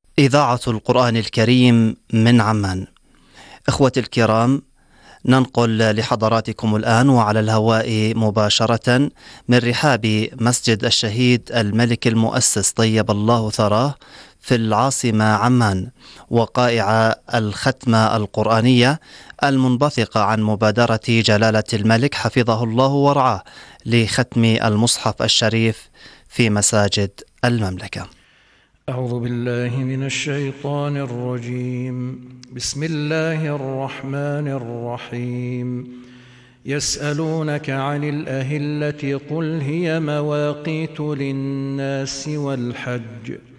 إذاعة القرآن الكريم من عمان. إخوتي الكرام، ننقل لحضراتكم الآن وعلى الهواء مباشرة من رحاب مسجد الشهيد الملك المؤسس طيب الله ثراه في العاصمة عمان، وقائع الختمة القرآنية المنبثقة عن مبادرة جلالة الملك حفظه الله ورعاه لختم المصحف الشريف في مساجد المملكة. أعوذ بالله من الشيطان الرجيم. بسم الله الرحمن الرحيم. يسألونك عن الأهلة قل هي مواقيت للناس والحج